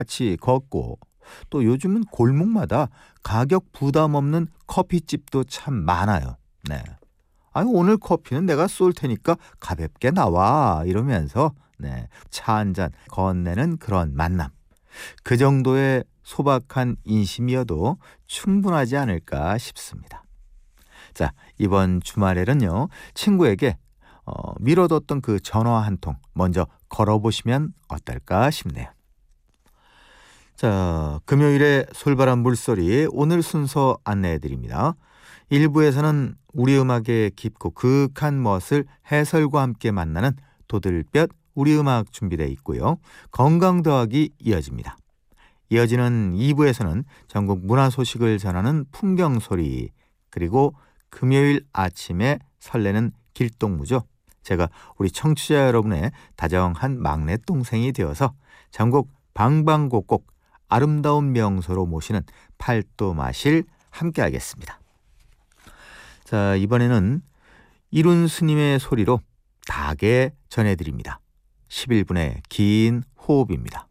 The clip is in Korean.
같이 걷고 또 요즘은 골목마다 가격 부담 없는 커피집도 참 많아요. 네. 아니 오늘 커피는 내가 쏠 테니까 가볍게 나와 이러면서 네, 차 한 잔 건네는 그런 만남. 그 정도의 소박한 인심이어도 충분하지 않을까 싶습니다. 자, 이번 주말에는요. 친구에게 미뤄뒀던 그 전화 한 통 먼저 걸어보시면 어떨까 싶네요. 자, 금요일에 솔바람 물소리 오늘 순서 안내해드립니다. 1부에서는 우리 음악의 깊고 그윽한 멋을 해설과 함께 만나는 도들볕 우리 음악 준비되어 있고요. 건강 더하기 이어집니다. 이어지는 2부에서는 전국 문화 소식을 전하는 풍경 소리 그리고 금요일 아침에 설레는 길동무죠. 제가 우리 청취자 여러분의 다정한 막내 동생이 되어서 전국 방방곡곡 아름다운 명소로 모시는 팔도 마실 함께 하겠습니다. 자, 이번에는 이룬 스님의 소리로 닭에 전해드립니다. 11분의 긴 호흡입니다.